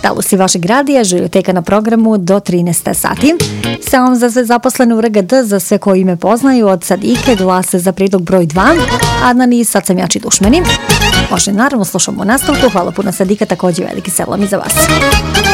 talusi vašeg radija, Životeka na programu do 13 sati. Salam za sve zaposlene u RGD, za sve koji me poznaju, od Sadike glase za prilog broj 2, Adnan i sad sam jači dušmeni. Može, naravno, slušamo u nastavku. Hvala puno Sadika, također veliki selam i za vas.